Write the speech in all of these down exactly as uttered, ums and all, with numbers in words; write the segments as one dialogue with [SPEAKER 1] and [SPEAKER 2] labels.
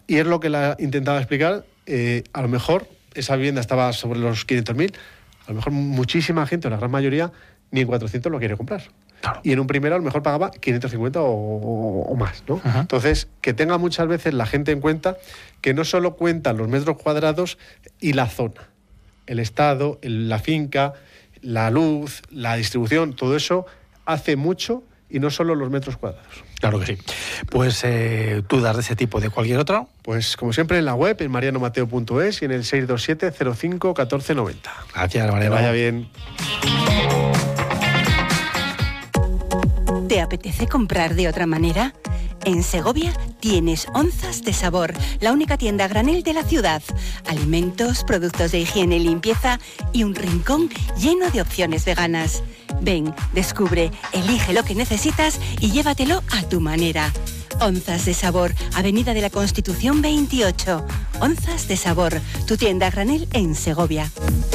[SPEAKER 1] Y es lo que la intentaba explicar. Eh, a lo mejor esa vivienda estaba sobre los quinientos mil, a lo mejor muchísima gente, la gran mayoría, ni en cuatrocientos lo quiere comprar. Claro. Y en un primero a lo mejor pagaba quinientos cincuenta o, o, o más, ¿no? Uh-huh. Entonces, que tenga muchas veces la gente en cuenta que no solo cuentan los metros cuadrados y la zona, el estado, el, la finca, la luz, la distribución, todo eso hace mucho y no solo los metros cuadrados.
[SPEAKER 2] Claro que sí. Pues eh, dudas de ese tipo, de cualquier otro.
[SPEAKER 1] Pues como siempre en la web, en mariano mateo punto es y en el seis dos siete cero cinco uno cuatro nueve cero.
[SPEAKER 2] Gracias, Mariano.
[SPEAKER 1] Que vaya bien.
[SPEAKER 3] ¿Te apetece comprar de otra manera? En Segovia tienes Onzas de Sabor, la única tienda a granel de la ciudad. Alimentos, productos de higiene y limpieza y un rincón lleno de opciones veganas. Ven, descubre, elige lo que necesitas y llévatelo a tu manera. Onzas de Sabor, Avenida de la Constitución veintiocho. Onzas de Sabor, tu tienda a granel en Segovia.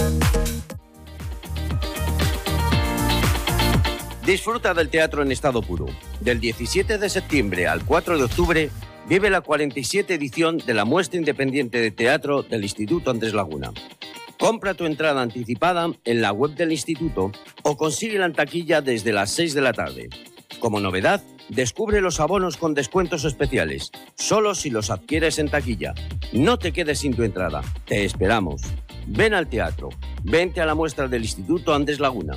[SPEAKER 4] Disfruta del teatro en estado puro. Del diecisiete de septiembre al cuatro de octubre, vive la cuarenta y siete edición de la Muestra Independiente de Teatro del Instituto Andrés Laguna. Compra tu entrada anticipada en la web del instituto o consíguela en taquilla desde las seis de la tarde. Como novedad, descubre los abonos con descuentos especiales, solo si los adquieres en taquilla. No te quedes sin tu entrada, te esperamos. Ven al teatro, vente a la muestra del Instituto Andrés Laguna.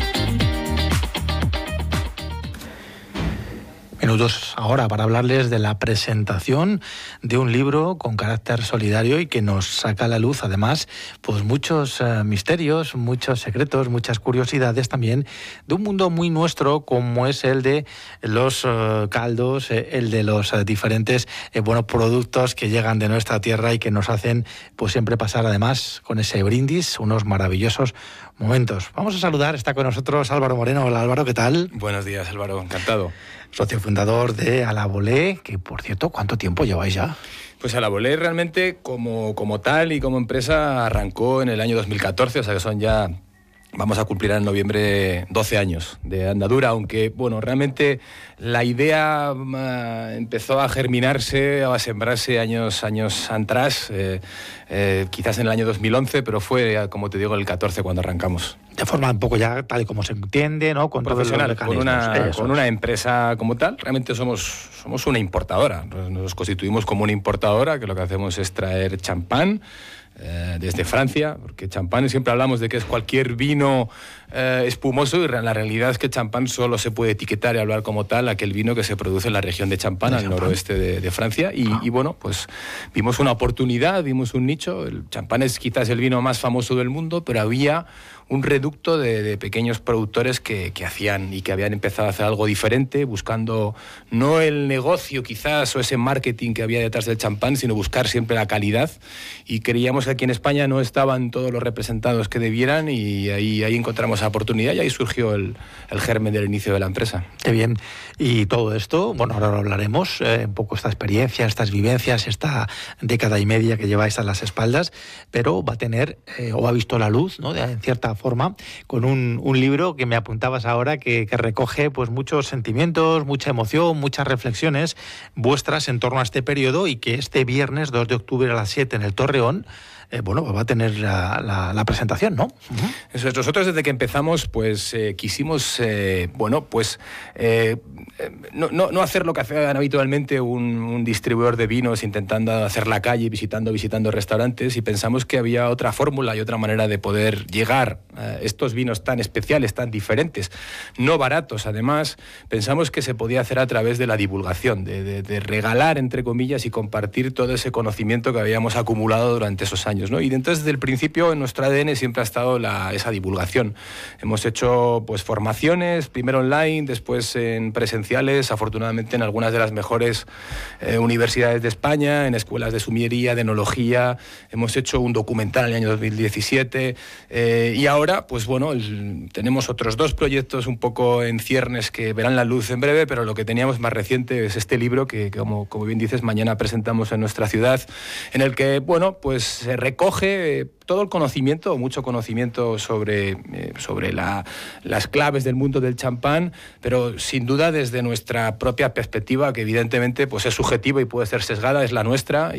[SPEAKER 2] Minutos ahora para hablarles de la presentación de un libro con carácter solidario y que nos saca a la luz, además, pues muchos eh, misterios, muchos secretos, muchas curiosidades también de un mundo muy nuestro como es el de los eh, caldos, eh, el de los eh, diferentes eh, buenos productos que llegan de nuestra tierra y que nos hacen pues siempre pasar además con ese brindis unos maravillosos momentos. Vamos a saludar, está con nosotros Álvaro Moreno. Hola Álvaro, ¿qué tal?
[SPEAKER 5] Buenos días Álvaro, encantado.
[SPEAKER 2] Socio fundador de A la Volée, que por cierto, ¿cuánto tiempo lleváis ya?
[SPEAKER 5] Pues A la Volée realmente como, como tal y como empresa arrancó en el año dos mil catorce, o sea que son ya, vamos a cumplir en noviembre doce años de andadura, aunque bueno, realmente la idea uh, empezó a germinarse, a sembrarse años, años atrás, eh, eh, quizás en el año dos mil once, pero fue, como te digo, el catorce cuando arrancamos.
[SPEAKER 2] De forma un poco ya tal y como se entiende, ¿no? Con
[SPEAKER 5] profesional,
[SPEAKER 2] todos los
[SPEAKER 5] con una,
[SPEAKER 2] Eso.
[SPEAKER 5] con una empresa como tal. Realmente somos, somos una importadora. Nos constituimos como una importadora, que lo que hacemos es traer champán eh, desde Francia, porque champán siempre hablamos de que es cualquier vino eh, espumoso y la realidad es que champán solo se puede etiquetar y hablar como tal aquel vino que se produce en la región de Champagne, al noroeste de, de Francia. Y, ah. y bueno, pues vimos una oportunidad, vimos un nicho. El champán es quizás el vino más famoso del mundo, pero había un reducto de, de pequeños productores que, que hacían y que habían empezado a hacer algo diferente, buscando no el negocio quizás o ese marketing que había detrás del champán, sino buscar siempre la calidad. Y creíamos que aquí en España no estaban todos los representados que debieran y ahí, ahí encontramos la oportunidad y ahí surgió el, el germen del inicio de la empresa.
[SPEAKER 2] Qué bien. Y todo esto, bueno, ahora lo hablaremos, eh, un poco esta experiencia, estas vivencias, esta década y media que lleváis a las espaldas, pero va a tener, eh, o ha visto la luz, ¿no?, de, en cierta forma, con un, un libro que me apuntabas ahora que, que recoge pues muchos sentimientos, mucha emoción, muchas reflexiones vuestras en torno a este periodo y que este viernes dos de octubre a las siete en el Torreón Eh, bueno, va a tener la, la, la presentación, ¿no? Uh-huh.
[SPEAKER 5] Eso es. Nosotros desde que empezamos, pues eh, quisimos, eh, bueno, pues eh, no, no, no hacer lo que hacían habitualmente un, un distribuidor de vinos intentando hacer la calle, visitando, visitando restaurantes, y pensamos que había otra fórmula y otra manera de poder llegar a estos vinos tan especiales, tan diferentes, no baratos. Además, pensamos que se podía hacer a través de la divulgación, de, de, de regalar, entre comillas, y compartir todo ese conocimiento que habíamos acumulado durante esos años, ¿no? Y entonces desde el principio en nuestro A D N siempre ha estado la, esa divulgación. Hemos hecho pues formaciones, primero online, después en presenciales, afortunadamente en algunas de las mejores eh, universidades de España, en escuelas de sumillería, de enología. Hemos hecho un documental en el año dos mil diecisiete eh, y ahora pues bueno, el, tenemos otros dos proyectos un poco en ciernes que verán la luz en breve, pero lo que teníamos más reciente es este libro que, que como, como bien dices, mañana presentamos en nuestra ciudad, en el que bueno, pues se recoge todo el conocimiento, mucho conocimiento sobre, eh, sobre la, las claves del mundo del champán, pero sin duda desde nuestra propia perspectiva, que evidentemente pues es subjetiva y puede ser sesgada, es la nuestra.